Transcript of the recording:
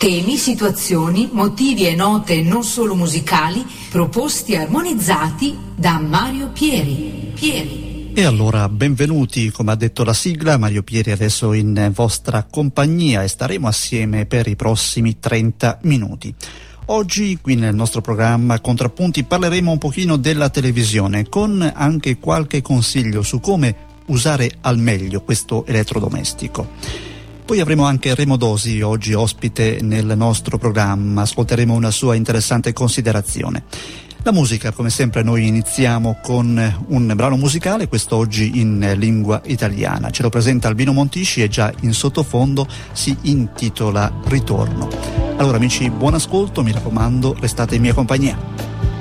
Temi, situazioni, motivi e note non solo musicali, proposti e armonizzati da Mario Pieri. E allora benvenuti, come ha detto la sigla, Mario Pieri adesso in vostra compagnia e staremo assieme per i prossimi 30 minuti. Oggi qui nel nostro programma Contrappunti parleremo un pochino della televisione, con anche qualche consiglio su come usare al meglio questo elettrodomestico. Poi avremo anche Remo Dosi oggi ospite nel nostro programma, ascolteremo una sua interessante considerazione. La musica, come sempre noi iniziamo con un brano musicale, quest'oggi in lingua italiana. Ce lo presenta Albino Montisci e già in sottofondo si intitola Ritorno. Allora amici, buon ascolto, mi raccomando, restate in mia compagnia.